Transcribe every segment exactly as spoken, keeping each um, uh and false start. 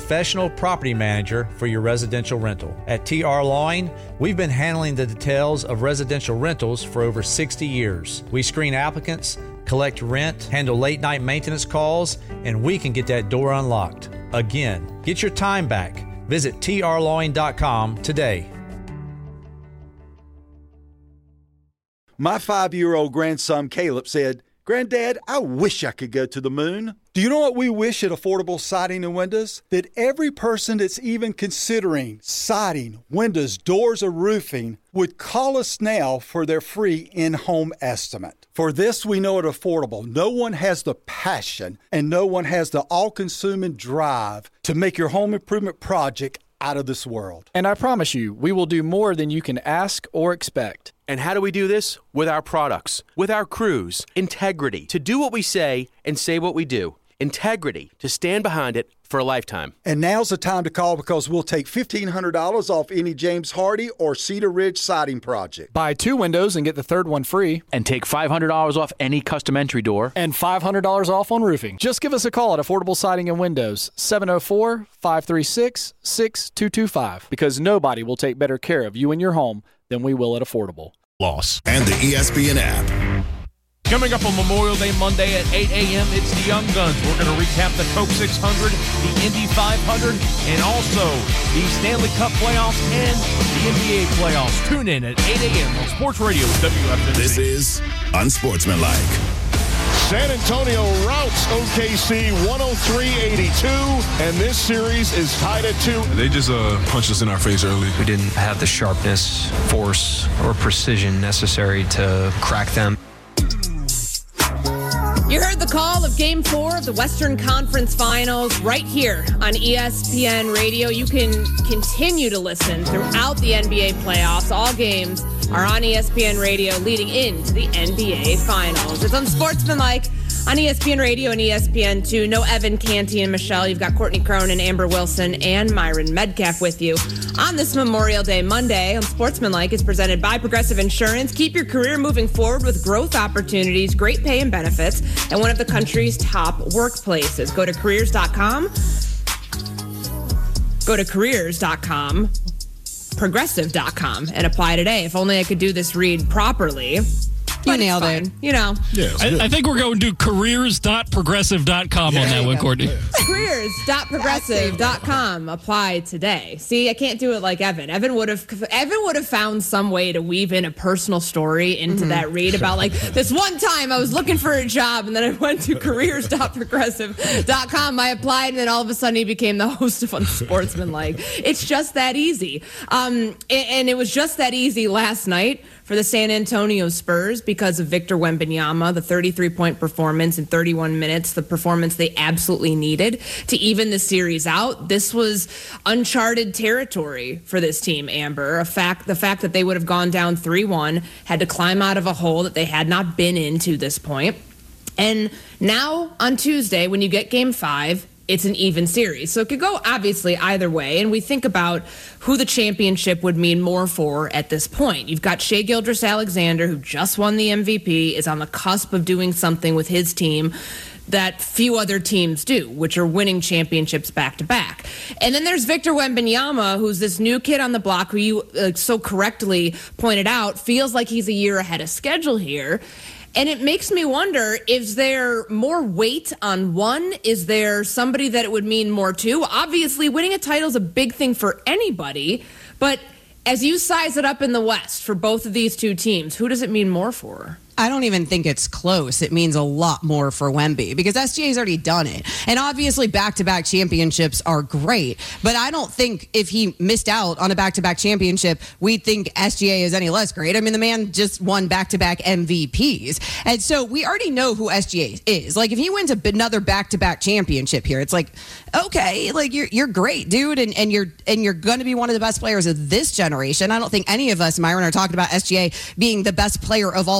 professional property manager for your residential rental. At T R Lawing, we've been handling the details of residential rentals for over sixty years. We screen applicants, collect rent, handle late night maintenance calls, and we can get that door unlocked. Again, get your time back. Visit T R lawing dot com today. My five-year-old grandson Caleb said, "Granddad, I wish I could go to the moon." Do you know what we wish at Affordable Siding and Windows? That every person that's even considering siding, windows, doors, or roofing would call us now for their free in-home estimate. For this, we know at Affordable, no one has the passion and no one has the all-consuming drive to make your home improvement project out of this world. And I promise you, we will do more than you can ask or expect. And how do we do this? With our products, with our crews, integrity, to do what we say and say what we do. Integrity, to stand behind it for a lifetime. And now's the time to call because we'll take fifteen hundred dollars off any James Hardy or Cedar Ridge siding project. Buy two windows and get the third one free. And take five hundred dollars off any custom entry door. And five hundred dollars off on roofing. Just give us a call at Affordable Siding and Windows, seven oh four, five three six, six two two five. Because nobody will take better care of you and your home than we will at Affordable. Loss. And the E S P N app. Coming up on Memorial Day Monday at eight a.m., it's the Young Guns. We're going to recap the Coke six hundred, the Indy five hundred, and also the Stanley Cup playoffs and the N B A playoffs. Tune in at eight a.m. on Sports Radio W F N Z. This is Unsportsmanlike. San Antonio routs O K C one oh three eighty-two, and this series is tied at two. They just uh, punched us in our face early. We didn't have the sharpness, force, or precision necessary to crack them. You heard the call of Game four of the Western Conference Finals right here on E S P N Radio. You can continue to listen throughout the N B A playoffs. All games are on E S P N Radio leading into the N B A Finals. It's Unsportsmanlike on E S P N Radio and E S P N two. No Evan Canty and Michelle. You've got Courtney Cronin, Amber Wilson, and Myron Metcalf with you on this Memorial Day Monday. Unsportsmanlike is presented by Progressive Insurance. Keep your career moving forward with growth opportunities, great pay and benefits, and one of the country's top workplaces. Go to careers dot com. Go to careers dot com, progressive dot com, and apply today. If only I could do this read properly. You nailed it. You know. Yeah, I, I think we're going to careers dot progressive dot com yeah, on that one, Courtney. Yeah. careers dot progressive dot com. Apply today. See, I can't do it like Evan. Evan would have Evan would have found some way to weave in a personal story into mm-hmm. that read about like this one time I was looking for a job and then I went to careers dot progressive dot com. I applied and then all of a sudden he became the host of Unsportsmanlike. It's just that easy. Um, and, and it was just that easy last night for the San Antonio Spurs because of Victor Wembanyama, the thirty-three point performance in thirty-one minutes, the performance they absolutely needed to even the series out. This was uncharted territory for this team, Amber. A fact, the fact that they would have gone down three one, had to climb out of a hole that they had not been in to this point. And now on Tuesday, when you get game five, it's an even series. So it could go obviously either way. And we think about who the championship would mean more for at this point. You've got Shai Gilgeous-Alexander, who just won the M V P, is on the cusp of doing something with his team that few other teams do, which are winning championships back-to-back. And then there's Victor Wembanyama, who's this new kid on the block who you uh, so correctly pointed out, feels like he's a year ahead of schedule here. And it makes me wonder, is there more weight on one? Is there somebody that it would mean more to? Obviously, winning a title is a big thing for anybody. But as you size it up in the West for both of these two teams, who does it mean more for? I don't even think it's close. It means a lot more for Wemby because S G A's already done it. And obviously back-to-back championships are great, but I don't think if he missed out on a back-to-back championship, we'd think S G A is any less great. I mean, the man just won back-to-back M V Ps. And so we already know who S G A is. Like, if he wins another back-to-back championship here, it's like, okay, like you're you're great, dude, and, and you're and you're going to be one of the best players of this generation. I don't think any of us, Myron, are talking about S G A being the best player of all time.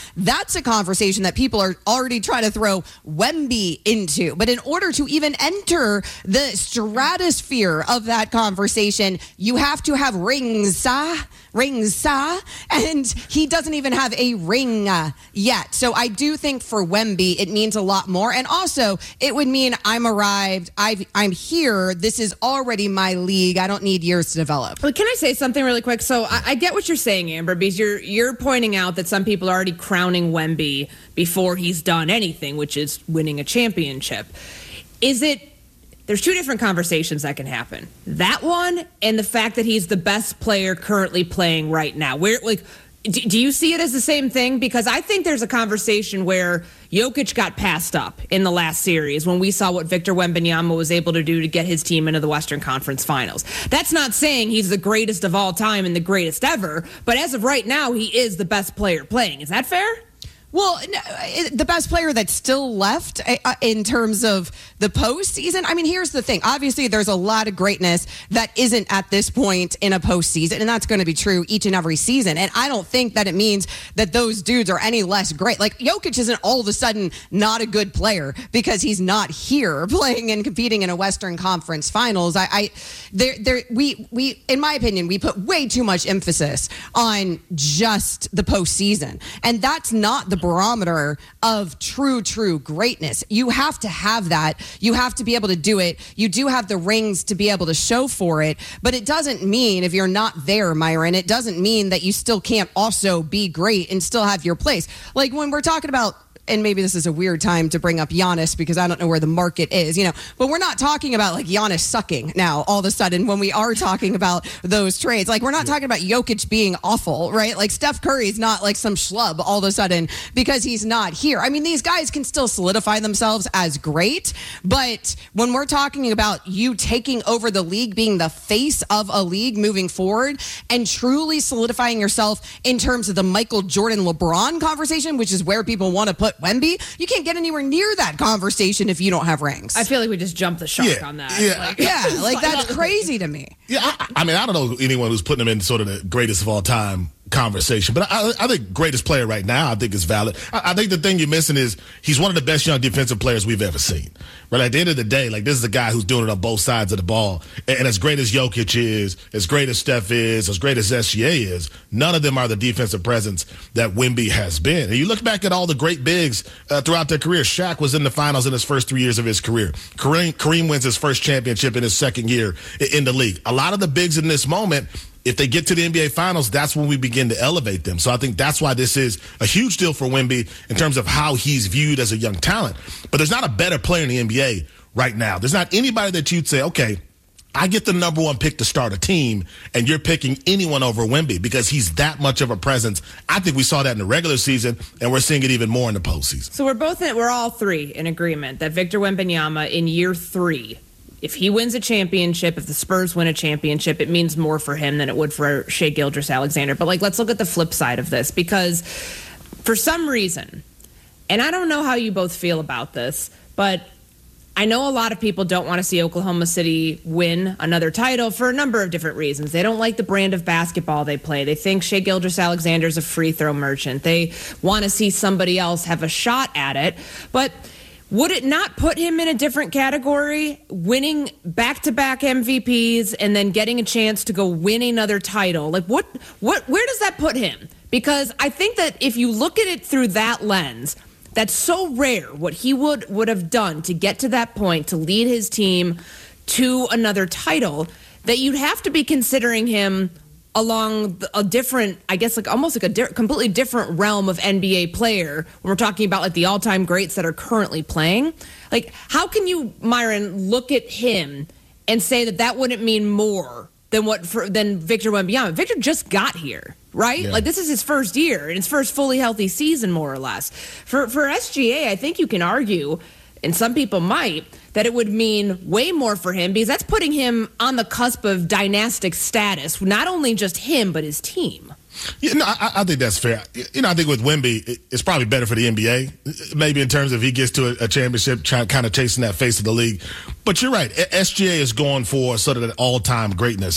That's a conversation that people are already trying to throw Wemby into. But in order to even enter the stratosphere of that conversation, you have to have rings, uh, rings, uh, and he doesn't even have a ring uh, yet. So I do think for Wemby, it means a lot more. And also, it would mean I'm arrived, I've, I'm here, this is already my league, I don't need years to develop. But can I say something really quick? So I, I get what you're saying, Amber, because you're you're pointing out that some people are already crowning Wemby before he's done anything, which is winning a championship. Is it, there's two different conversations that can happen. That one and the fact that he's the best player currently playing right now. Where, like, do, do you see it as the same thing? Because I think there's a conversation where Jokic got passed up in the last series when we saw what Victor Wembanyama was able to do to get his team into the Western Conference Finals. That's not saying he's the greatest of all time and the greatest ever, but as of right now, he is the best player playing. Is that fair? Well, the best player that's still left in terms of the postseason. I mean, here's the thing. Obviously, there's a lot of greatness that isn't at this point in a postseason, and that's going to be true each and every season. And I don't think that it means that those dudes are any less great. Like, Jokic isn't all of a sudden not a good player because he's not here playing and competing in a Western Conference Finals. I, I there, there, we, we, in my opinion, we put way too much emphasis on just the postseason, and that's not the barometer of true, true greatness. You have to have that. You have to be able to do it. You do have the rings to be able to show for it, but it doesn't mean if you're not there, Myron, it doesn't mean that you still can't also be great and still have your place. Like when we're talking about, and maybe this is a weird time to bring up Giannis because I don't know where the market is, you know, but we're not talking about like Giannis sucking now all of a sudden when we are talking about those trades. Like we're not talking about Jokic being awful, right? Like Steph Curry's not like some schlub all of a sudden because he's not here. I mean, these guys can still solidify themselves as great, but when we're talking about you taking over the league, being the face of a league moving forward and truly solidifying yourself in terms of the Michael Jordan LeBron conversation, which is where people want to put Wemby, you can't get anywhere near that conversation if you don't have rings. I feel like we just jumped the shark yeah, on that. Yeah, like, yeah, like that's crazy to me. Yeah, I, I mean, I don't know anyone who's putting him in sort of the greatest of all time conversation, but I, I think greatest player right now, I think is valid. I, I think the thing you're missing is he's one of the best young defensive players we've ever seen. Right? At the end of the day, like this is a guy who's doing it on both sides of the ball. And, and as great as Jokic is, as great as Steph is, as great as S G A is, none of them are the defensive presence that Wemby has been. And you look back at all the great bigs uh, throughout their career. Shaq was in the finals in his first three years of his career. Kareem, Kareem wins his first championship in his second year in the league. A lot of the bigs in this moment, if they get to the N B A Finals, that's when we begin to elevate them. So I think that's why this is a huge deal for Wemby in terms of how he's viewed as a young talent. But there's not a better player in the N B A right now. There's not anybody that you'd say, okay, I get the number one pick to start a team, and you're picking anyone over Wemby because he's that much of a presence. I think we saw that in the regular season, and we're seeing it even more in the postseason. So we're both in, we're all three in agreement that Victor Wembanyama in year three, if he wins a championship, if the Spurs win a championship, it means more for him than it would for Shai Gilgeous-Alexander. But like, let's look at the flip side of this, because for some reason, and I don't know how you both feel about this, but I know a lot of people don't want to see Oklahoma City win another title for a number of different reasons. They don't like the brand of basketball they play. They think Shai Gilgeous-Alexander is a free throw merchant. They want to see somebody else have a shot at it. But would it not put him in a different category, winning back-to-back M V Ps and then getting a chance to go win another title? Like, what, what, where does that put him? Because I think that if you look at it through that lens, that's so rare what he would, would have done to get to that point, to lead his team to another title, that you'd have to be considering him along a different, I guess, like almost like a di- completely different realm of N B A player when we're talking about like the all-time greats that are currently playing. Like, how can you, Myron, look at him and say that that wouldn't mean more than what for, than Victor Wembanyama? Victor just got here, right? Yeah. Like, this is his first year and his first fully healthy season, more or less. For for S G A, I think you can argue, and some people might, that it would mean way more for him because that's putting him on the cusp of dynastic status, not only just him, but his team. Yeah, no, I, I think that's fair. You know, I think with Wemby, it's probably better for the N B A, maybe in terms of he gets to a, a championship, trying, kind of chasing that face of the league. But you're right. S G A is going for sort of that all-time greatness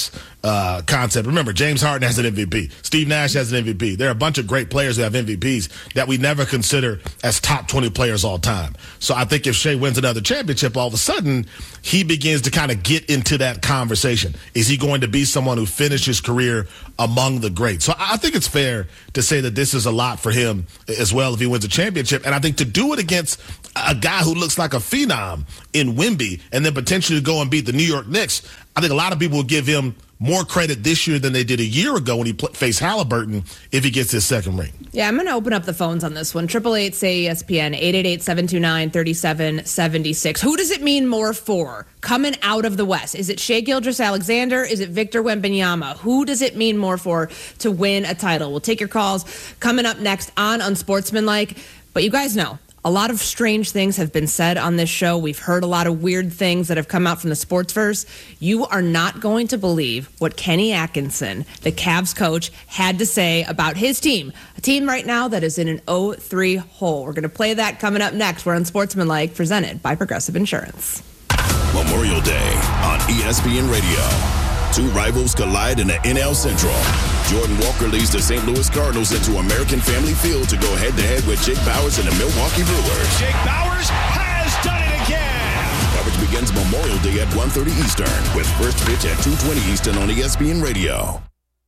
uh, concept. Remember, James Harden has an M V P. Steve Nash has an M V P. There are a bunch of great players who have M V Ps that we never consider as top twenty players all time. So I think if Shea wins another championship, all of a sudden he begins to kind of get into that conversation. Is he going to be someone who finished his career among the greats? So I think it's fair to say that this is a lot for him as well if he wins a championship. And I think to do it against a guy who looks like a phenom in Wemby and then potentially go and beat the New York Knicks, I think a lot of people will give him more credit this year than they did a year ago when he pl- faced Halliburton if he gets his second ring. Yeah, I'm going to open up the phones on this one. eight eight eight, say E S P N, eight eight eight, seven two nine, three seven seven six. Who does it mean more for coming out of the West? Is it Shai Gilgeous-Alexander? Is it Victor Wembanyama? Who does it mean more for to win a title? We'll take your calls coming up next on Unsportsmanlike. But you guys know, a lot of strange things have been said on this show. We've heard a lot of weird things that have come out from the sportsverse. You are not going to believe what Kenny Atkinson, the Cavs coach, had to say about his team. A team right now that is in an oh three hole. We're going to play that coming up next. We're on Sportsmanlike, presented by Progressive Insurance. Memorial Day on E S P N Radio. Two rivals collide in the N L Central. Jordan Walker leads the Saint Louis Cardinals into American Family Field to go head-to-head with Jake Bowers and the Milwaukee Brewers. Jake Bowers has done it again. Coverage begins Memorial Day at one thirty Eastern with first pitch at two twenty Eastern on E S P N Radio.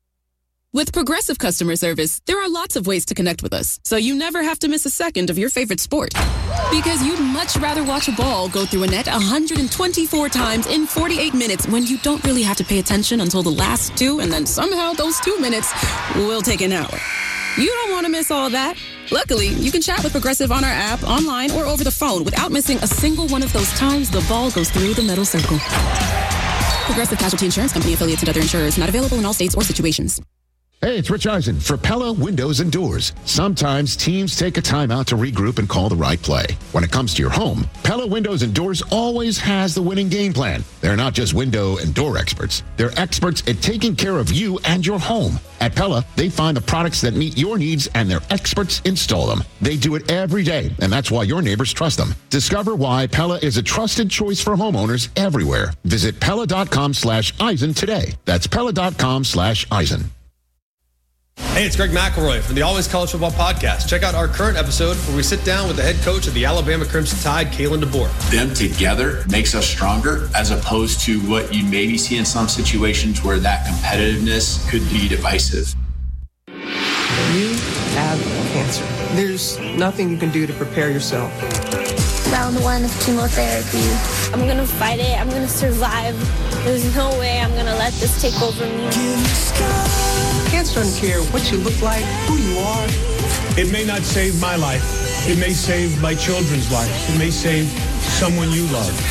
With Progressive Customer Service, there are lots of ways to connect with us, so you never have to miss a second of your favorite sport. Because you'd much rather watch a ball go through a net one hundred twenty-four times in forty-eight minutes when you don't really have to pay attention until the last two, and then somehow those two minutes will take an hour. You don't want to miss all that. Luckily, you can chat with Progressive on our app, online, or over the phone without missing a single one of those times the ball goes through the metal circle. Progressive Casualty Insurance Company, affiliates, and other insurers. Not available in all states or situations. Hey, it's Rich Eisen for Pella Windows and Doors. Sometimes teams take a time out to regroup and call the right play. When it comes to your home, Pella Windows and Doors always has the winning game plan. They're not just window and door experts. They're experts at taking care of you and your home. At Pella, they find the products that meet your needs and their experts install them. They do it every day, and that's why your neighbors trust them. Discover why Pella is a trusted choice for homeowners everywhere. Visit Pella.com slash Eisen today. That's Pella.com slash Eisen. Hey, it's Greg McElroy from the Always College Football Podcast. Check out our current episode where we sit down with the head coach of the Alabama Crimson Tide, Kalen DeBoer. Them together makes us stronger, as opposed to what you maybe see in some situations where that competitiveness could be divisive. You have cancer. There's nothing you can do to prepare yourself. Round one of chemotherapy. I'm going to fight it. I'm going to survive. There's no way I'm going to let this take over me. Cancer doesn't care what you look like, who you are. It may not save my life. It may save my children's life. It may save someone you love.